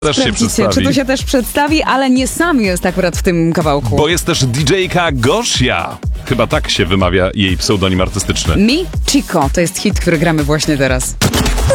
Też się Sprawdzicie, przedstawi. czy to się też przedstawi, ale nie sam jest akurat w tym kawałku. Bo jest też DJ-ka Gosia. Chyba tak się wymawia jej pseudonim artystyczny. Mi Chico to jest hit, który gramy właśnie teraz.